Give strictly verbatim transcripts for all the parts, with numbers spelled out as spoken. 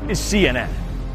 is C N N.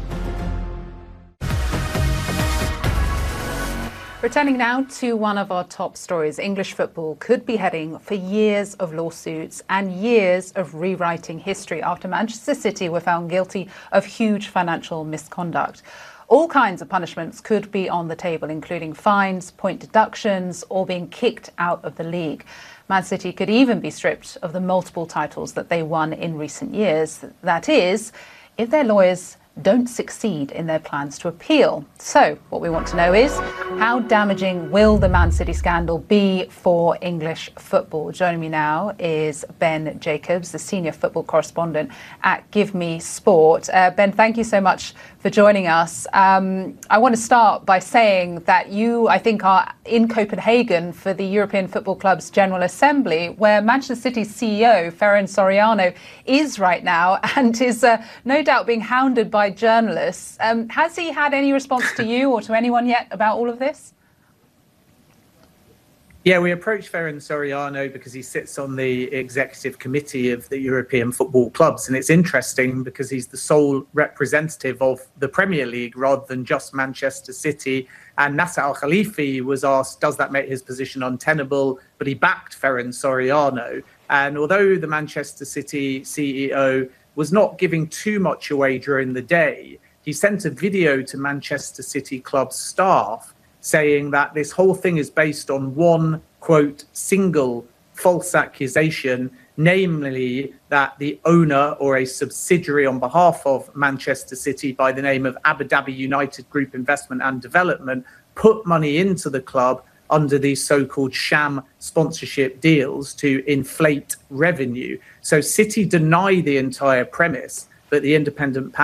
Returning now to one of our top stories, English football could be heading for years of lawsuits and years of rewriting history after Manchester City were found guilty of huge financial misconduct. All kinds of punishments could be on the table, including fines, point deductions, or being kicked out of the league. Man City could even be stripped of the multiple titles that they won in recent years. That is, if their lawyers don't succeed in their plans to appeal. So what we want to know is, how damaging will the Man City scandal be for English football? Joining me now is Ben Jacobs, the senior football correspondent at Give Me Sport. Uh, Ben, thank you so much for joining us. Um, I want to start by saying that you, I think, are in Copenhagen for the European Football Club's General Assembly, where Manchester City's C E O, Ferran Soriano, is right now and is uh, no doubt being hounded by journalists. Um, has he had any response to you or to anyone yet about all of this? Yeah, we approached Ferran Soriano because he sits on the executive committee of the European football clubs. And it's interesting because he's the sole representative of the Premier League rather than just Manchester City. And Nasser Al-Khelaifi was asked, does that make his position untenable? But he backed Ferran Soriano. And although the Manchester City C E O was not giving too much away during the day, he sent a video to Manchester City club staff saying that this whole thing is based on one, quote, single false accusation, namely that the owner or a subsidiary on behalf of Manchester City by the name of Abu Dhabi United Group Investment and Development put money into the club under these so-called sham sponsorship deals to inflate revenue. So City deny the entire premise, but the independent